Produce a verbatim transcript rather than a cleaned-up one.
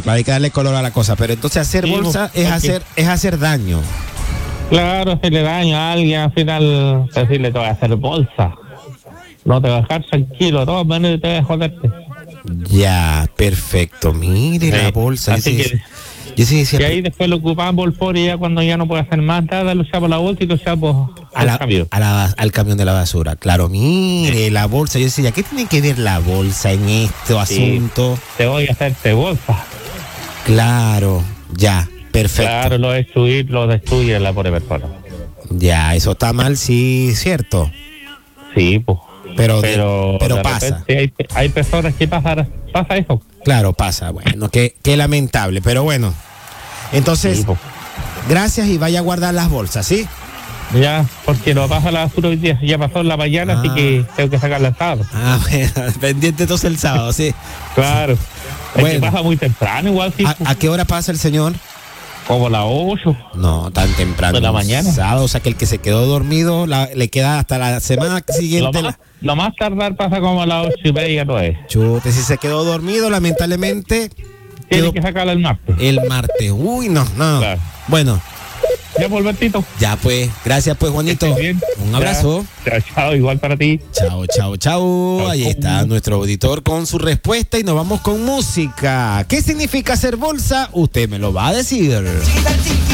claro, hay que darle color a la cosa. Pero entonces hacer Sí, bolsa pues, es porque- hacer, es hacer daño. Claro, hacerle daño a alguien, al final decirle te voy a hacer bolsa. No te vas a dejar tranquilo, de todas maneras te voy a joderte. Ya, perfecto. Mire Sí, la bolsa. Yo así sí, que- yo sí decía, Y ahí después lo ocupaban por fuera y ya cuando ya no puede hacer más nada, lo echamos la bolsa y lo echamos a al la- camión. a la- al camión de la basura. Claro, mire la bolsa. Yo decía, ¿qué tiene que ver la bolsa en este Sí. asunto? Te voy a hacerte bolsa. Claro, ya, perfecto. Claro, lo destruir, lo destruye la pobre persona. Ya, eso está mal, sí, cierto. Sí, pues. Pero, de- Pero, pero de pasa. repente Hay, hay personas que pasa, pasa eso. Claro, pasa. Bueno, qué, qué lamentable. Pero bueno, entonces, Sí, pues. gracias y vaya a guardar las bolsas, ¿sí? Ya, porque lo pasa la basura hoy día, ya pasó en la mañana, Ah. así que tengo que sacarla el sábado. Ah, bueno, pendiente entonces el sábado, sí. Claro. Es Bueno. que pasa muy temprano igual, sí, ¿A, a qué hora pasa el señor? como las ocho. No, tan temprano. De la mañana. Sábado, o sea que el que se quedó dormido la- le queda hasta la semana Lo siguiente. más, La, lo más tardar pasa como a las ocho y media, no es. chute, si se quedó dormido, lamentablemente, Tiene quedó que sacarla el martes. el martes. Uy, no, no. Claro. Bueno, Ya, por Bertito. ya pues, gracias pues, Juanito. Estés bien. Un abrazo. Ya. Chao, chao, igual para ti. Chao, chao, chao. Chao. Ahí está nuestro auditor con su respuesta y nos vamos con música. ¿Qué significa hacer bolsa? Usted me lo va a decir.